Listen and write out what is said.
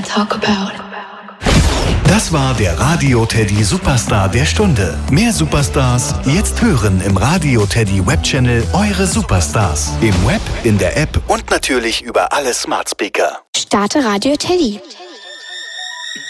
wanna talk about. Das war der Radio Teddy Superstar der Stunde. Mehr Superstars jetzt hören im Radio Teddy Webchannel Eure Superstars. Im Web, in der App und natürlich über alle Smart Speaker. Starte Radio Teddy.